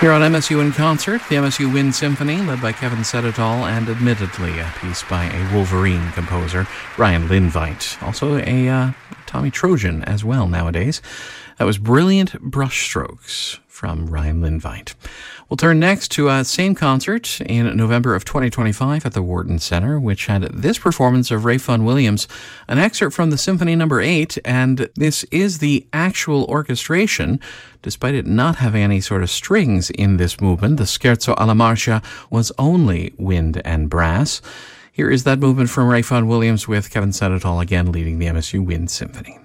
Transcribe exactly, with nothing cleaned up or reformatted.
Here on M S U in Concert, the M S U Wind Symphony, led by Kevin Sedetol, and admittedly a piece by a Wolverine composer, Ryan Lindveit. Also a uh, Tommy Trojan as well nowadays. That was Brilliant Brushstrokes from Ryan Lindveit. We'll turn next to a same concert in November of twenty twenty-five at the Wharton Centre, which had this performance of Ralph Vaughan Williams, an excerpt from the Symphony Number eight, and this is the actual orchestration. Despite it not having any sort of strings in this movement, the Scherzo alla Marcia was only wind and brass. Here is that movement from Ralph Vaughan Williams with Kevin Sedetol again leading the M S U Wind Symphony.